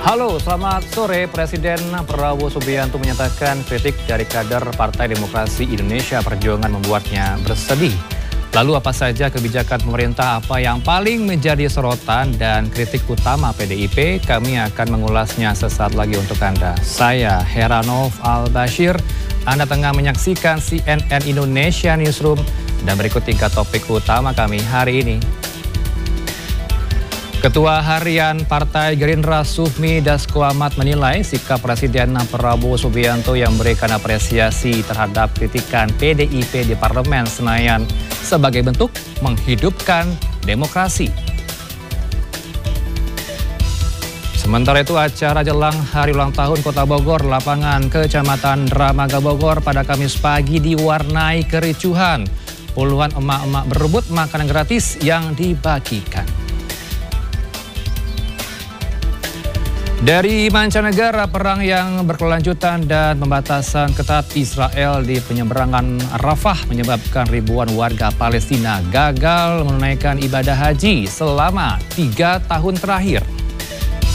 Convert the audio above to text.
Halo, selamat sore. Presiden Prabowo Subianto menyatakan kritik dari kader Partai Demokrasi Indonesia Perjuangan membuatnya bersedih. Lalu apa saja kebijakan pemerintah apa yang paling menjadi sorotan dan kritik utama PDIP? Kami akan mengulasnya sesaat lagi untuk Anda. Saya Heranov Al-Bashir. Anda tengah menyaksikan CNN Indonesia Newsroom dan berikut 3 topik utama kami hari ini. Ketua Harian Partai Gerindra Sufmi Dasko Ahmad menilai sikap Presiden Prabowo Subianto yang memberikan apresiasi terhadap kritikan PDIP di Parlemen Senayan sebagai bentuk menghidupkan demokrasi. Sementara itu, acara jelang Hari Ulang Tahun Kota Bogor, lapangan Kecamatan Dramaga Bogor pada Kamis pagi diwarnai kericuhan. Puluhan emak-emak berebut makanan gratis yang dibagikan. Dari mancanegara, perang yang berkelanjutan dan pembatasan ketat Israel di penyeberangan Rafah menyebabkan ribuan warga Palestina gagal menunaikan ibadah haji selama 3 tahun terakhir.